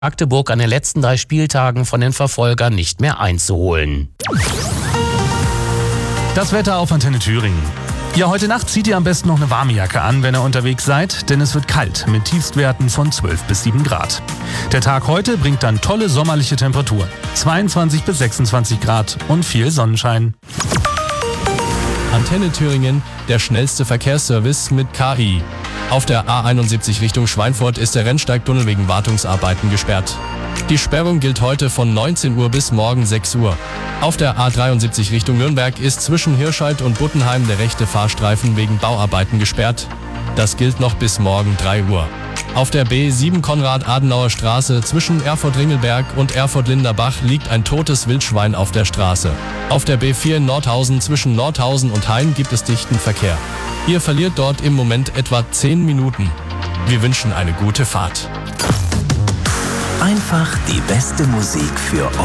Magdeburg an den letzten 3 Spieltagen von den Verfolgern nicht mehr einzuholen. Das Wetter auf Antenne Thüringen. Ja, heute Nacht zieht ihr am besten noch eine warme Jacke an, wenn ihr unterwegs seid, denn es wird kalt mit Tiefstwerten von 12 bis 7 Grad. Der Tag heute bringt dann tolle sommerliche Temperaturen. 22 bis 26 Grad und viel Sonnenschein. Antenne Thüringen, der schnellste Verkehrsservice mit KI. Auf der A71 Richtung Schweinfurt ist der Rennsteigtunnel wegen Wartungsarbeiten gesperrt. Die Sperrung gilt heute von 19 Uhr bis morgen 6 Uhr. Auf der A73 Richtung Nürnberg ist zwischen Hirscheid und Buttenheim der rechte Fahrstreifen wegen Bauarbeiten gesperrt. Das gilt noch bis morgen 3 Uhr. Auf der B7 Konrad-Adenauer-Straße zwischen Erfurt-Ringelberg und Erfurt-Linderbach liegt ein totes Wildschwein auf der Straße. Auf der B4 in Nordhausen zwischen Nordhausen und Hain gibt es dichten Verkehr. Ihr verliert dort im Moment etwa 10 Minuten. Wir wünschen eine gute Fahrt. Einfach die beste Musik für